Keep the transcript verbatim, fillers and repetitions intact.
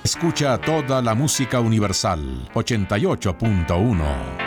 Escucha toda la música universal. ochenta y ocho punto uno.